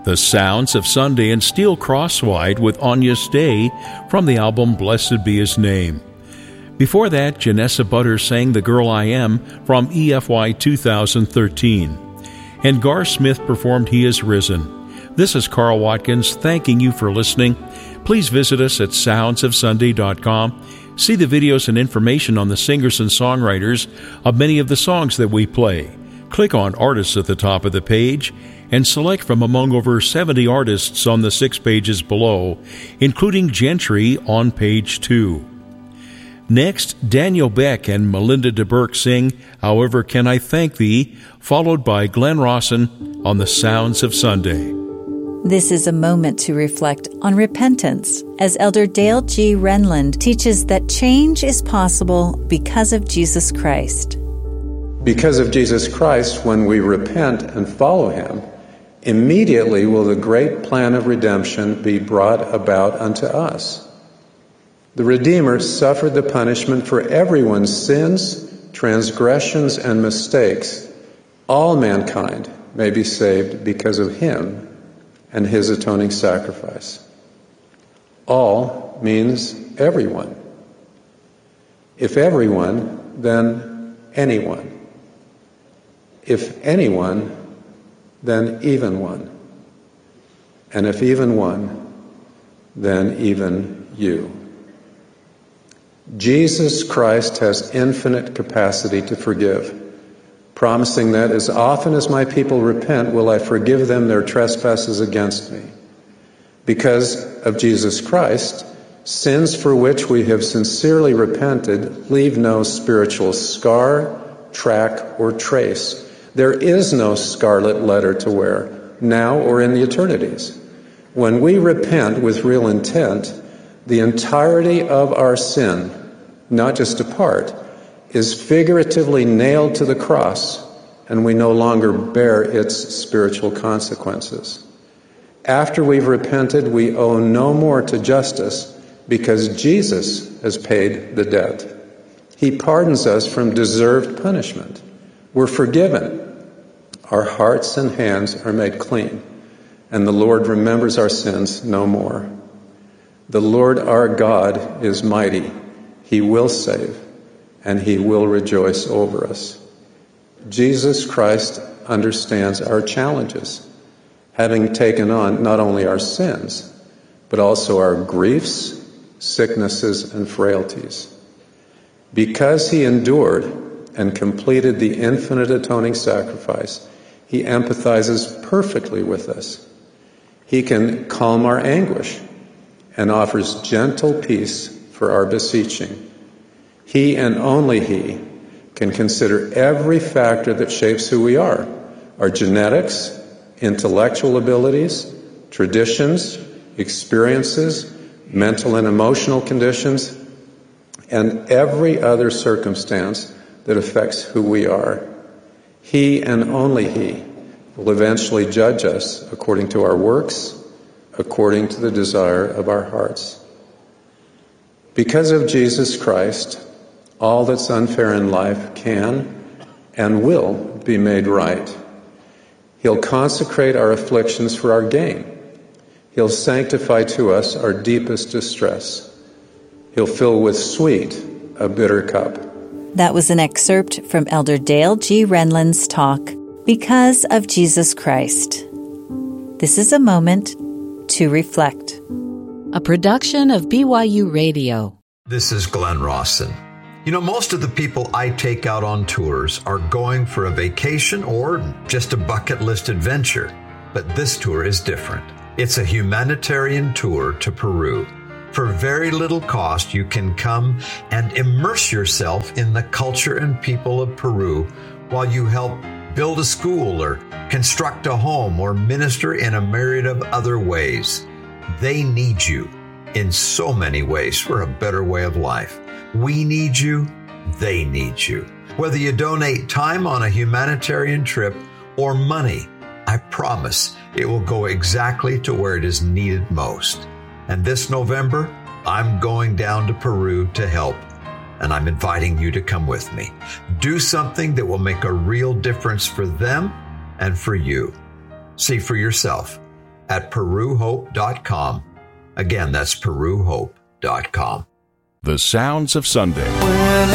The Sounds of Sunday and Steel Crosswide with Anya Stay from the album Blessed Be His Name. Before that, Janessa Butter sang The Girl I Am from EFY 2013. And Gar Smith performed He Is Risen. This is Carl Watkins thanking you for listening. Please visit us at soundsofsunday.com. See the videos and information on the singers and songwriters of many of the songs that we play. Click on Artists at the top of the page and select from among over 70 artists on the 6 pages below, including Gentry on page 2. Next, Daniel Beck and Melinda DeBerk sing However Can I Thank Thee, followed by Glenn Rawson on the Sounds of Sunday. This is a moment to reflect on repentance, as Elder Dale G. Renlund teaches that change is possible because of Jesus Christ. Because of Jesus Christ, when we repent and follow Him, immediately will the great plan of redemption be brought about unto us. The Redeemer suffered the punishment for everyone's sins, transgressions, and mistakes. All mankind may be saved because of Him and His atoning sacrifice. All means everyone. If everyone, then anyone. If anyone, then even one. And if even one, then even you. Jesus Christ has infinite capacity to forgive, promising that as often as my people repent, will I forgive them their trespasses against me. Because of Jesus Christ, sins for which we have sincerely repented leave no spiritual scar, track, or trace. There is no scarlet letter to wear, now or in the eternities. When we repent with real intent, the entirety of our sin, not just a part, is figuratively nailed to the cross, and we no longer bear its spiritual consequences. After we've repented, we owe no more to justice because Jesus has paid the debt. He pardons us from deserved punishment. We're forgiven. Our hearts and hands are made clean, and the Lord remembers our sins no more. The Lord our God is mighty. He will save, and He will rejoice over us. Jesus Christ understands our challenges, having taken on not only our sins, but also our griefs, sicknesses, and frailties. Because He endured and completed the infinite atoning sacrifice, He empathizes perfectly with us. He can calm our anguish and offers gentle peace for our beseeching. He and only He can consider every factor that shapes who we are: our genetics, intellectual abilities, traditions, experiences, mental and emotional conditions, and every other circumstance that affects who we are. He and only He will eventually judge us according to our works, according to the desire of our hearts. Because of Jesus Christ, all that's unfair in life can and will be made right. He'll consecrate our afflictions for our gain. He'll sanctify to us our deepest distress. He'll fill with sweet a bitter cup. That was an excerpt from Elder Dale G. Renlund's talk, Because of Jesus Christ. This is a moment to reflect. A production of BYU Radio. This is Glenn Rawson. You know, most of the people I take out on tours are going for a vacation or just a bucket list adventure. But this tour is different. It's a humanitarian tour to Peru. For very little cost, you can come and immerse yourself in the culture and people of Peru while you help build a school or construct a home or minister in a myriad of other ways. They need you in so many ways for a better way of life. We need you. They need you. Whether you donate time on a humanitarian trip or money, I promise it will go exactly to where it is needed most. And this November, I'm going down to Peru to help, and I'm inviting you to come with me. Do something that will make a real difference for them and for you. See for yourself. at peruhope.com. Again, that's peruhope.com. The Sounds of Sunday. When